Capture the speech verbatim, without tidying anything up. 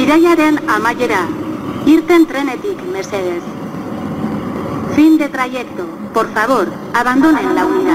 Bidaiaren amaiera. Irten trenetik, mesedez. Fin de trayecto. Por favor, abandonen la unidad.